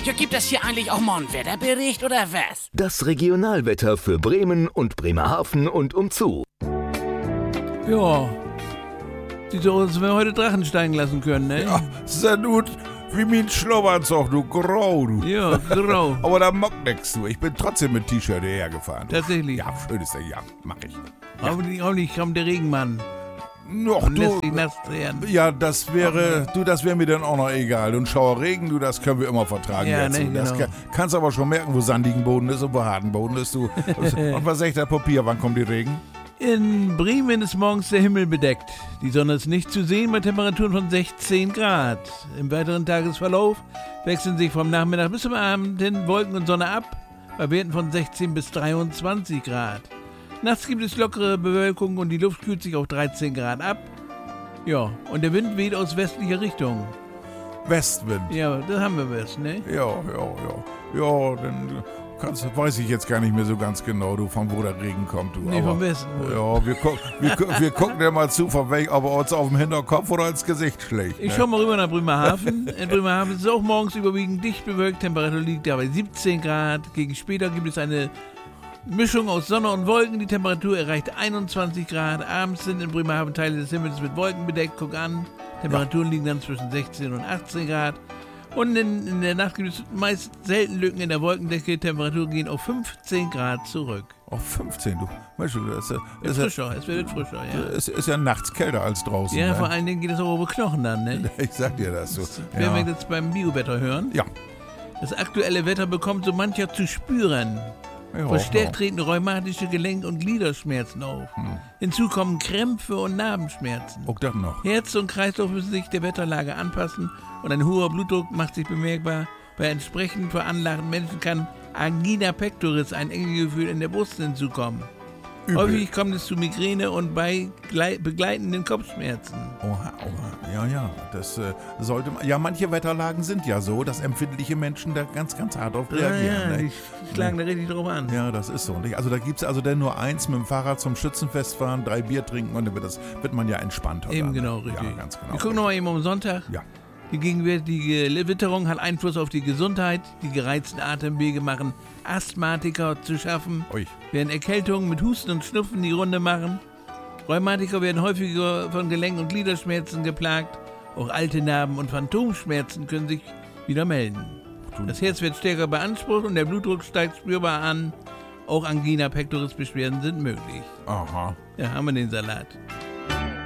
Ja, gibt es hier eigentlich auch mal einen Wetterbericht oder was? Das Regionalwetter für Bremen und Bremerhaven und umzu. Ja. Sieht so aus, als wenn wir heute Drachen steigen lassen können, ne? Ja, sehr gut. Wie mein Schlummeranzug, du Grau, du. Ja, grau. Aber da mag nix, du. Ich bin trotzdem mit T-Shirt hierher gefahren. Tatsächlich. Ja, schön ist der, ja, mach ich. Hoffentlich kommt der Regenmann Noch und du. lässt sich nass werden. Ja, das wäre mir dann auch noch egal. Und Schauerregen, du, das können wir immer vertragen. Ja, jetzt, ne, du. Das genau. kannst aber schon merken, wo sandigen Boden ist und wo harten Boden ist, du. Und was sagt der Papier, wann kommt die Regen? In Bremen ist morgens der Himmel bedeckt. Die Sonne ist nicht zu sehen bei Temperaturen von 16 Grad. Im weiteren Tagesverlauf wechseln sich vom Nachmittag bis zum Abend hin Wolken und Sonne ab, bei Werten von 16 bis 23 Grad. Nachts gibt es lockere Bewölkung und die Luft kühlt sich auf 13 Grad ab. Ja, und der Wind weht aus westlicher Richtung. Westwind. Ja, das haben wir West, ne? Ja, dann weiß ich jetzt gar nicht mehr so ganz genau, du, von wo der Regen kommt, du. Nee, aber, vom Westen wohl. Ja, wir gucken dir mal zu, von welch, ob er uns auf dem Hinterkopf oder ins Gesicht schlägt. Ich Ne? schau mal rüber nach Bremerhaven. In Bremerhaven ist es auch morgens überwiegend dicht bewölkt. Temperatur liegt da bei 17 Grad. Gegen später gibt es eine Mischung aus Sonne und Wolken. Die Temperatur erreicht 21 Grad. Abends sind in Bremerhaven Teile des Himmels mit Wolken bedeckt. Guck an. Temperaturen liegen dann zwischen 16 und 18 Grad. Und in der Nacht gibt es meist selten Lücken in der Wolkendecke. Temperaturen gehen auf 15 Grad zurück. Auf 15, du. Weißt du, das Es wird frischer, ja. ist ja nachts kälter als draußen. Ja, ne? vor allen Dingen geht es auch über Knochen dann, ne? Ich sag dir das so. Werden wir jetzt beim Biowetter hören. Ja. Das aktuelle Wetter bekommt so mancher zu spüren. Verstärkt treten rheumatische Gelenk- und Gliederschmerzen auf. Hinzu kommen Krämpfe und Narbenschmerzen. Auch das noch. Herz und Kreislauf müssen sich der Wetterlage anpassen und ein hoher Blutdruck macht sich bemerkbar. Bei entsprechend veranlagten Menschen kann Angina pectoris, ein Engegefühl in der Brust, hinzukommen. Übel. Häufig kommt es zu Migräne und bei begleitenden Kopfschmerzen. Oha. Ja, das sollte man. Ja, manche Wetterlagen sind ja so, dass empfindliche Menschen da ganz, ganz hart auf reagieren. Ja, Ne? die schlagen da richtig drauf an. Ja, das ist so. Nicht? Also da gibt es denn nur eins, mit dem Fahrrad zum Schützenfest fahren, 3 Bier trinken und dann wird man ja entspannter. Eben dann. genau, richtig. Ja, ganz genau. Wir gucken nochmal eben um Sonntag. Ja. Die gegenwärtige Witterung hat Einfluss auf die Gesundheit. Die gereizten Atemwege machen Asthmatiker zu schaffen, Ui. während Erkältungen mit Husten und Schnupfen die Runde machen. Rheumatiker werden häufiger von Gelenk- und Gliederschmerzen geplagt. Auch alte Narben und Phantomschmerzen können sich wieder melden. Das Herz wird stärker beansprucht und der Blutdruck steigt spürbar an. Auch Angina pectoris Beschwerden sind möglich. Aha. Ja, haben wir den Salat.